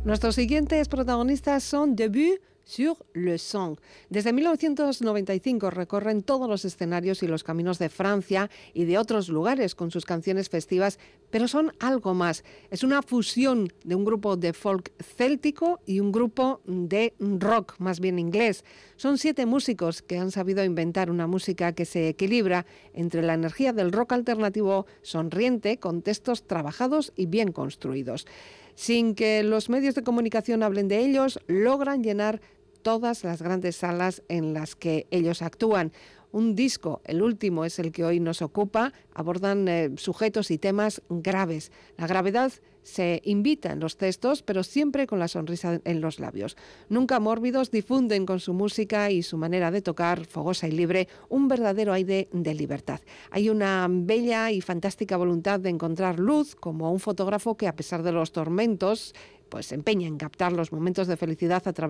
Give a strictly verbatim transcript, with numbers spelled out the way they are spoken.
Nuestros siguientes protagonistas son Debut sur le Son. Desde mil novecientos noventa y cinco recorren todos los escenarios y los caminos de Francia y de otros lugares con sus canciones festivas, pero son algo más. Es una fusión de un grupo de folk céltico y un grupo de rock, más bien inglés. Son siete músicos que han sabido inventar una música que se equilibra entre la energía del rock alternativo sonriente con textos trabajados y bien construidos. Sin que los medios de comunicación hablen de ellos, logran llenar todas las grandes salas en las que ellos actúan. Un disco, el último es el que hoy nos ocupa, abordan eh, sujetos y temas graves. La gravedad se invita en los textos, pero siempre con la sonrisa en los labios. Nunca mórbidos, difunden con su música y su manera de tocar, fogosa y libre, un verdadero aire de libertad. Hay una bella y fantástica voluntad de encontrar luz, como un fotógrafo que, a pesar de los tormentos, pues se empeña en captar los momentos de felicidad a través